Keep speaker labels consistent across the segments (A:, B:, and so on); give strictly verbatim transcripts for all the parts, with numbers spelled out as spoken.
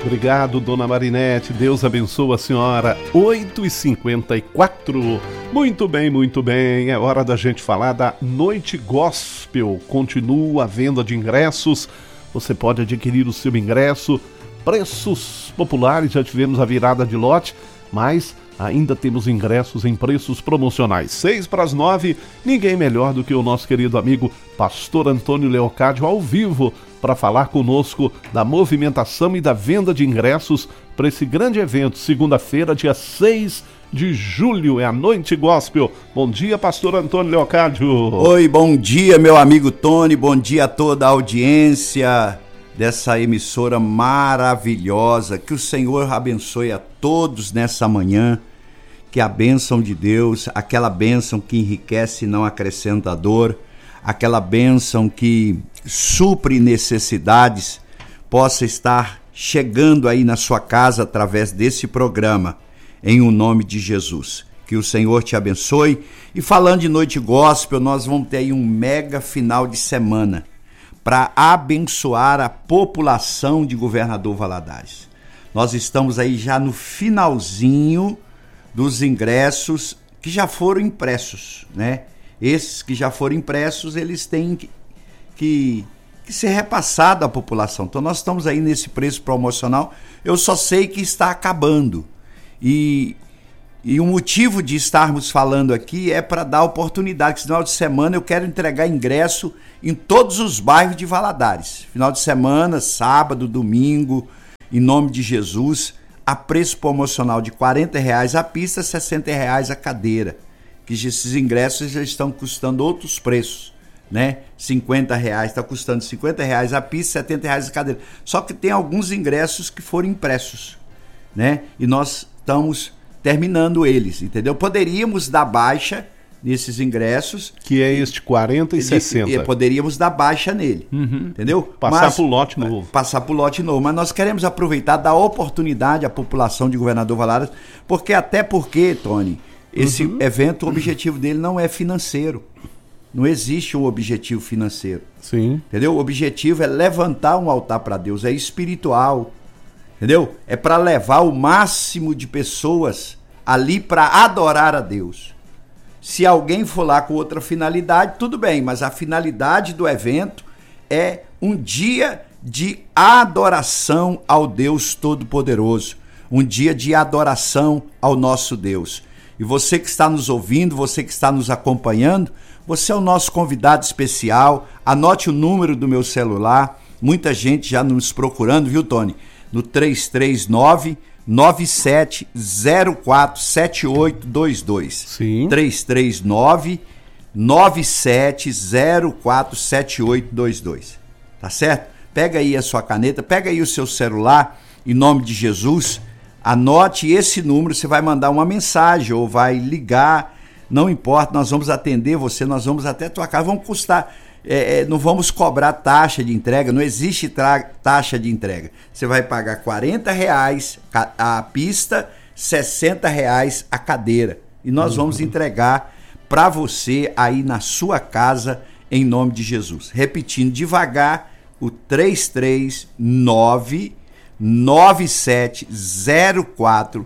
A: Obrigado, dona Marinete. Deus abençoe a senhora. oito e cinquenta e quatro. Muito bem, muito bem. É hora da gente falar da Noite Gospel. Continua a venda de ingressos. Você pode adquirir o seu ingresso. Preços populares, já tivemos a virada de lote, mas ainda temos ingressos em preços promocionais. Seis para as nove, ninguém melhor do que o nosso querido amigo Pastor Antônio Leocádio ao vivo para falar conosco da movimentação e da venda de ingressos para esse grande evento, segunda-feira, dia seis de julho, é a Noite Gospel. Bom dia, Pastor Antônio Leocádio.
B: Oi, bom dia, meu amigo Tony, bom dia a toda a audiência dessa emissora maravilhosa. Que o Senhor abençoe a todos nessa manhã, que a bênção de Deus, aquela bênção que enriquece e não acrescenta dor, aquela bênção que supre necessidades, possa estar chegando aí na sua casa através desse programa, em o nome de Jesus. Que o Senhor te abençoe. E falando de Noite Gospel, nós vamos ter aí um mega final de semana para abençoar a população de Governador Valadares. Nós estamos aí já no finalzinho dos ingressos que já foram impressos, né? Esses que já foram impressos, eles têm que, que, que ser repassados à população. Então nós estamos aí nesse preço promocional. Eu só sei que está acabando. E, e o motivo de estarmos falando aqui é para dar oportunidade, que esse final de semana eu quero entregar ingresso em todos os bairros de Valadares. Final de semana, sábado, domingo, em nome de Jesus, a preço promocional de quarenta reais a pista, sessenta reais a cadeira. Que esses ingressos já estão custando outros preços, né? cinquenta reais, está custando cinquenta reais a pista, setenta reais a cadeira. Só que tem alguns ingressos que foram impressos, né? E nós estamos terminando eles, entendeu? Poderíamos dar baixa nesses ingressos.
A: Que é este quarenta e sessenta.
B: E poderíamos dar baixa nele,
A: uhum.
B: Entendeu?
A: Passar para o lote novo.
B: Passar para o lote novo. Mas nós queremos aproveitar, dar oportunidade à população de Governador Valadares, porque até porque, Tony, esse uhum. evento, o objetivo dele não é financeiro. Não existe um objetivo financeiro.
A: Sim.
B: Entendeu? O objetivo é levantar um altar para Deus, é espiritual. Entendeu? É para levar o máximo de pessoas ali para adorar a Deus. Se alguém for lá com outra finalidade, tudo bem, mas a finalidade do evento é um dia de adoração ao Deus Todo-Poderoso, um dia de adoração ao nosso Deus. E você que está nos ouvindo, você que está nos acompanhando, você é o nosso convidado especial. Anote o número do meu celular, muita gente já nos procurando, viu, Tony? No três três nove, nove sete zero quatro sete oito dois dois.
A: Sim.
B: três três nove, nove sete zero quatro sete oito dois dois. Tá certo? Pega aí a sua caneta, pega aí o seu celular, em nome de Jesus, anote esse número, você vai mandar uma mensagem ou vai ligar, não importa, nós vamos atender você, nós vamos até a tua casa, vamos custar, é, não vamos cobrar taxa de entrega, não existe tra- taxa de entrega. Você vai pagar quarenta reais a pista, sessenta reais a cadeira. E nós uhum. vamos entregar para você aí na sua casa, em nome de Jesus. Repetindo devagar, o três três nove, nove sete zero quatro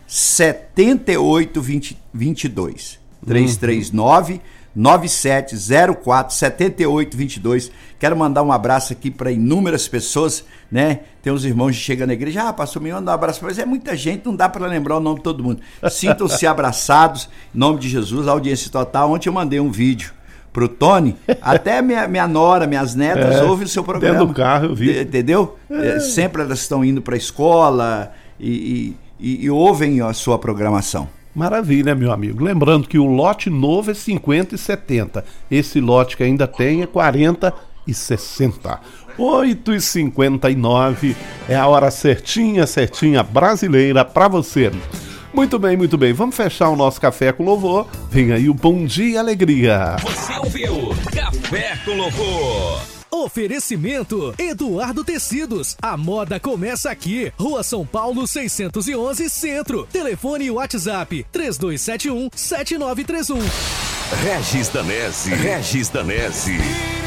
B: sete oito dois dois. três três nove, nove sete zero quatro sete oito dois dois. Quero mandar um abraço aqui para inúmeras pessoas, né? Tem uns irmãos que chegam na igreja, ah, pastor, me manda um abraço para vocês. É muita gente, não dá para lembrar o nome de todo mundo. Sintam-se abraçados, em nome de Jesus, audiência total. Ontem eu mandei um vídeo pro Tony, até minha, minha nora, minhas netas, é, ouvem o seu programa.
A: Dentro do carro eu vi.
B: Entendeu? É. Sempre elas estão indo para a escola e, e, e ouvem a sua programação.
A: Maravilha, meu amigo. Lembrando que o lote novo é cinquenta e setenta. Esse lote que ainda tem é quarenta e sessenta. oito e cinquenta e nove é a hora certinha, certinha brasileira para você. Muito bem, muito bem. Vamos fechar o nosso Café com Louvor. Vem aí o Bom Dia Alegria.
C: Você ouviu Café com Louvor. Oferecimento Eduardo Tecidos. A moda começa aqui. Rua São Paulo seiscentos e onze, Centro. Telefone e WhatsApp três dois sete um, sete nove três um. Regis Danese. Regis Danese.